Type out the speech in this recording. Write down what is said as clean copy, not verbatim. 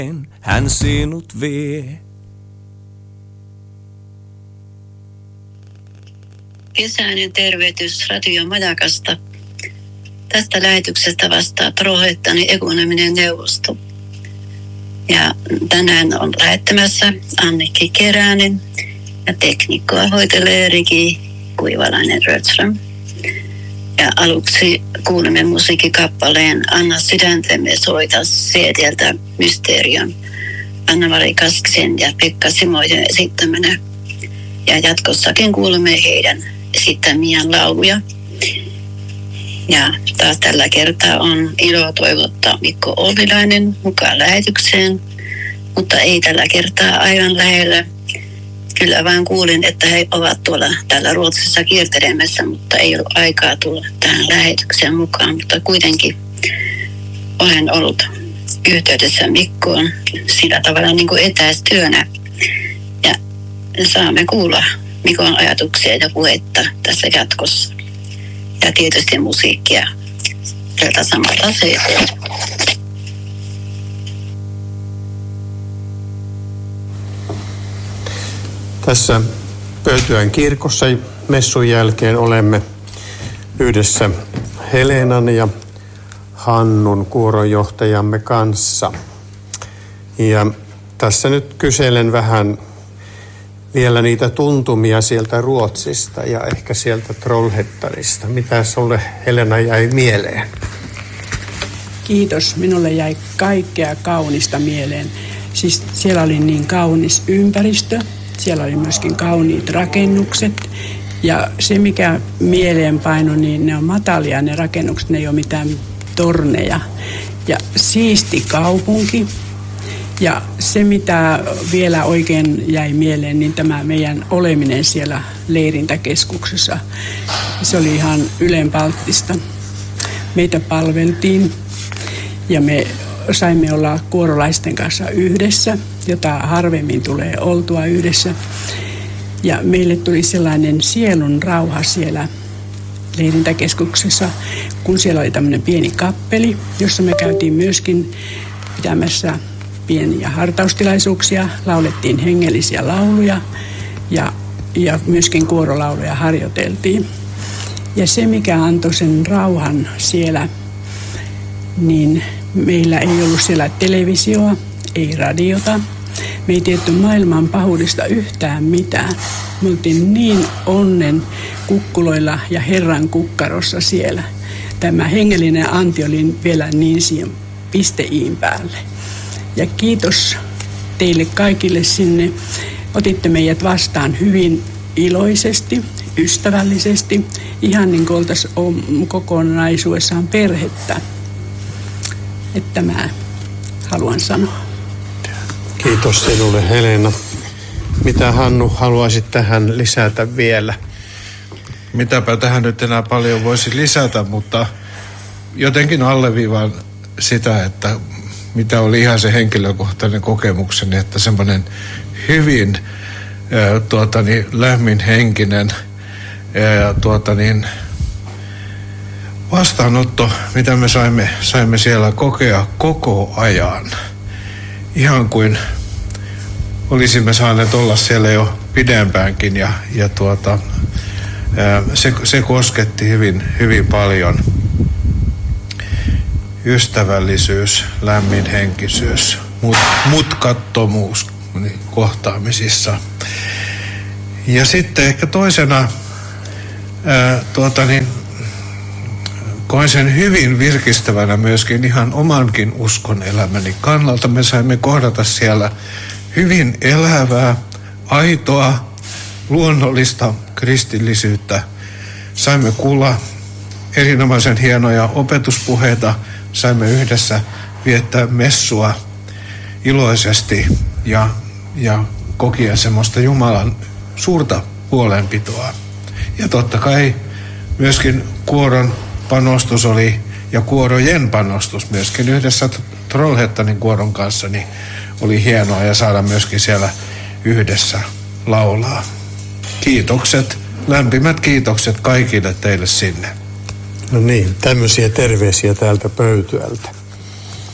hän sinut vie. Kesäinen tervehdys Radio Majakasta. Tästä lähetyksestä vastaa Trollhättanin ekonominen neuvosto. Ja tänään on lähettämässä Annikki Keränen ja teknikkoa hoitelee Riki Kuivalainen-Rötström. Ja aluksi kuulemme musiikkikappaleen Anna sydäntemme soita CD-ltä Mysterion Anna-Mari Kaskisen ja Pekka Simoisen esittämänä. Ja jatkossakin kuulemme heidän esittämiään lauluja. Ja taas tällä kertaa on ilo toivottaa Mikko Ollilainen mukaan lähetykseen, mutta ei tällä kertaa aivan lähellä. Kyllä vaan kuulin, että he ovat täällä Ruotsissa kiertelemässä, mutta ei ollut aikaa tulla tähän lähetykseen mukaan. Mutta kuitenkin olen ollut yhteydessä Mikkoon sillä tavalla niin kuin etäistyönä. Ja saamme kuulla Mikon ajatuksia ja puhetta tässä jatkossa. Ja tietysti musiikkia tältä samalta CD:ltä. Tässä Pöytyän kirkossa messun jälkeen olemme yhdessä Helenan ja Hannun kuoronjohtajamme kanssa. Ja tässä nyt kyselen vähän vielä niitä tuntumia sieltä Ruotsista ja ehkä sieltä Trollhättanista. Mitä sulle, Helena, jäi mieleen? Kiitos. Minulle jäi kaikkea kaunista mieleen. Siis siellä oli niin kaunis ympäristö. Siellä oli myöskin kauniit rakennukset. Ja se, mikä mieleen painoi, niin ne on matalia ne rakennukset. Ne ei ole mitään torneja. Ja siisti kaupunki. Ja se, mitä vielä oikein jäi mieleen, niin tämä meidän oleminen siellä leirintäkeskuksessa, se oli ihan ylenpalttista. Meitä palveltiin ja me saimme olla kuorolaisten kanssa yhdessä, jota harvemmin tulee oltua yhdessä. Ja meille tuli sellainen sielun rauha siellä leirintäkeskuksessa, kun siellä oli tämmöinen pieni kappeli, jossa me käytiin myöskin pitämässä pieniä hartaustilaisuuksia, laulettiin hengellisiä lauluja ja myöskin kuorolauluja harjoiteltiin. Ja se, mikä antoi sen rauhan siellä, niin meillä ei ollut siellä televisioa, ei radiota. Me ei tiedetty maailman pahuudesta yhtään mitään. Me oltiin niin onnen kukkuloilla ja Herran kukkarossa siellä. Tämä hengellinen anti oli vielä niin siihen pisteiin päälle. Ja kiitos teille kaikille sinne. Otitte meidät vastaan hyvin iloisesti, ystävällisesti, ihan niin kuin oltaisiin kokonaisuudessaan perhettä. Että mä haluan sanoa. Kiitos sinulle, Helena. Mitä, Hannu, haluaisit tähän lisätä vielä? Mitäpä tähän nyt enää paljon voisi lisätä, mutta jotenkin alleviivaan sitä, että mitä oli ihan se henkilökohtainen kokemukseni, että semmoinen hyvin lämminhenkinen vastaanotto, mitä me saimme siellä kokea koko ajan. Ihan kuin olisimme saaneet olla siellä jo pidempäänkin ja se kosketti hyvin, hyvin paljon. Ystävällisyys, lämminhenkisyys, mutkattomuus kohtaamisissa. Ja sitten ehkä toisena koin sen hyvin virkistävänä myöskin ihan omankin uskon elämäni kannalta. Me saimme kohdata siellä hyvin elävää, aitoa, luonnollista kristillisyyttä. Saimme kuulla erinomaisen hienoja opetuspuheita. Saimme yhdessä viettää messua iloisesti ja kokea semmoista Jumalan suurta huolenpitoa. Ja totta kai myöskin kuoron panostus oli, ja kuorojen panostus myöskin yhdessä Trollhättanin kuoron kanssa, niin oli hienoa ja saada myöskin siellä yhdessä laulaa. Kiitokset, lämpimät kiitokset kaikille teille sinne. No niin, tämmöisiä terveisiä täältä Pöytyältä.